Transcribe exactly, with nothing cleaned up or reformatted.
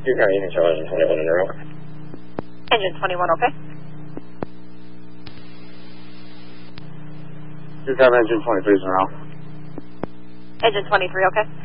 You got you can show engine twenty-one in the row. Engine twenty-one, okay? You got engine twenty-three in the row. Engine twenty-three, okay?